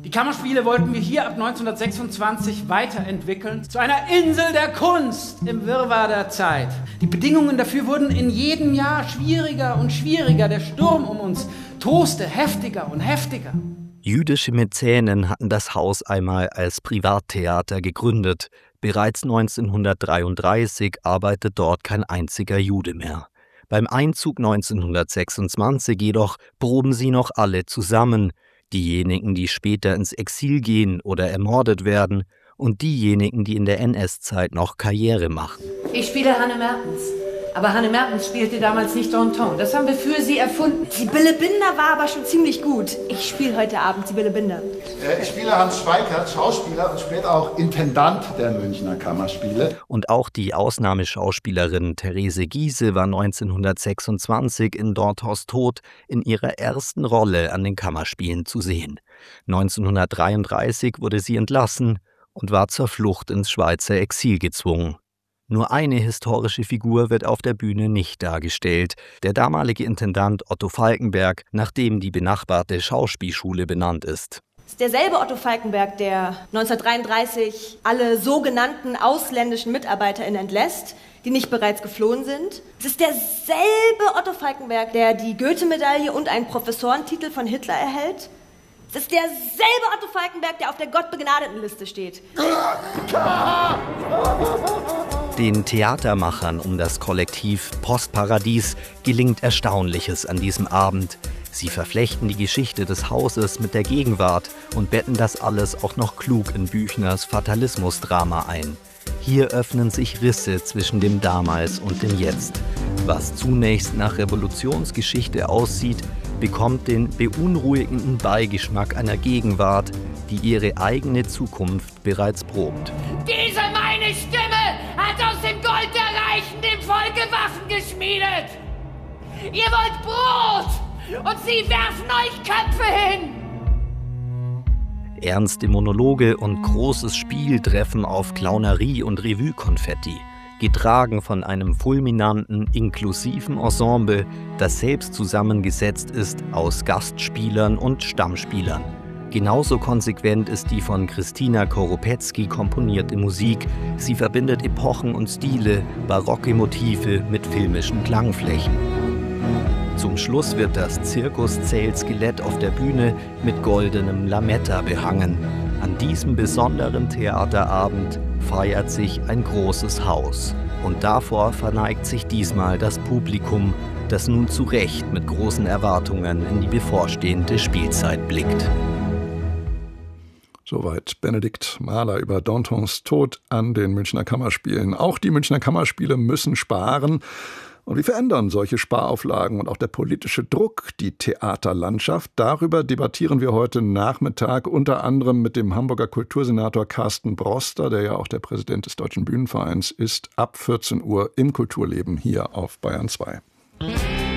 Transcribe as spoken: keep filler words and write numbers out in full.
Die Kammerspiele wollten wir hier ab neunzehnhundertsechsundzwanzig weiterentwickeln zu einer Insel der Kunst im Wirrwarr der Zeit. Die Bedingungen dafür wurden in jedem Jahr schwieriger und schwieriger. Der Sturm um uns toste heftiger und heftiger. Jüdische Mäzenen hatten das Haus einmal als Privattheater gegründet. Bereits neunzehnhundertdreiunddreißig arbeitet dort kein einziger Jude mehr. Beim Einzug neunzehnhundertsechsundzwanzig jedoch proben sie noch alle zusammen. Diejenigen, die später ins Exil gehen oder ermordet werden, und diejenigen, die in der N S-Zeit noch Karriere machen. Ich spiele Hanne Mertens. Aber Hanne Mertens spielte damals nicht Danton. Das haben wir für sie erfunden. Sibylle Binder war aber schon ziemlich gut. Ich spiele heute Abend Sibylle Binder. Ich spiele Hans Schweikert, Schauspieler und später auch Intendant der Münchner Kammerspiele. Und auch die Ausnahmeschauspielerin Therese Giehse war neunzehnhundertsechsundzwanzig in Danton's Tod in ihrer ersten Rolle an den Kammerspielen zu sehen. neunzehnhundertdreiunddreißig wurde sie entlassen und war zur Flucht ins Schweizer Exil gezwungen. Nur eine historische Figur wird auf der Bühne nicht dargestellt, der damalige Intendant Otto Falkenberg, nach dem die benachbarte Schauspielschule benannt ist. Es ist derselbe Otto Falkenberg, der neunzehnhundertdreiunddreißig alle sogenannten ausländischen MitarbeiterInnen entlässt, die nicht bereits geflohen sind. Es ist derselbe Otto Falkenberg, der die Goethe-Medaille und einen Professorentitel von Hitler erhält. Es ist derselbe Otto Falkenberg, der auf der Gottbegnadetenliste steht. Den Theatermachern um das Kollektiv Postparadies gelingt Erstaunliches an diesem Abend. Sie verflechten die Geschichte des Hauses mit der Gegenwart und betten das alles auch noch klug in Büchners Fatalismusdrama ein. Hier öffnen sich Risse zwischen dem Damals und dem Jetzt. Was zunächst nach Revolutionsgeschichte aussieht, bekommt den beunruhigenden Beigeschmack einer Gegenwart, die ihre eigene Zukunft bereits probt. Diese meine Stimme hat aus dem Gold der Reichen dem Volke Waffen geschmiedet. Ihr wollt Brot und sie werfen euch Köpfe hin. Ernste Monologe und großes Spiel treffen auf Clownerie und Revue-Konfetti, getragen von einem fulminanten, inklusiven Ensemble, das selbst zusammengesetzt ist aus Gastspielern und Stammspielern. Genauso konsequent ist die von Christina Koropetzky komponierte Musik. Sie verbindet Epochen und Stile, barocke Motive mit filmischen Klangflächen. Zum Schluss wird das Zirkuszelt-Skelett auf der Bühne mit goldenem Lametta behangen. An diesem besonderen Theaterabend feiert sich ein großes Haus. Und davor verneigt sich diesmal das Publikum, das nun zu Recht mit großen Erwartungen in die bevorstehende Spielzeit blickt. Soweit Benedikt Mahler über Dantons Tod an den Münchner Kammerspielen. Auch die Münchner Kammerspiele müssen sparen. Und wie verändern solche Sparauflagen und auch der politische Druck die Theaterlandschaft? Darüber debattieren wir heute Nachmittag unter anderem mit dem Hamburger Kultursenator Carsten Broster, der ja auch der Präsident des Deutschen Bühnenvereins ist, ab vierzehn Uhr im Kulturleben hier auf Bayern zwei.